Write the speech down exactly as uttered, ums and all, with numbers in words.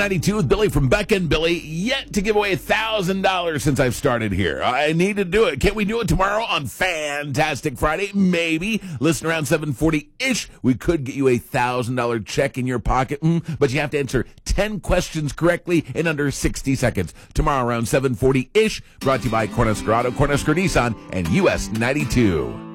ninety-two with Billy from Becca and Billy. Yet to give away one thousand dollars since I've started here. I need to do it. Can't we do it tomorrow on Fantastic Friday? Maybe. Listen, around seven forty-ish, we could get you a one thousand dollars check in your pocket. Mm, but you have to answer ten questions correctly in under sixty seconds. Tomorrow around seven forty-ish, brought to you by Cornhusker Auto, Cornhusker Nissan, and U S ninety-two.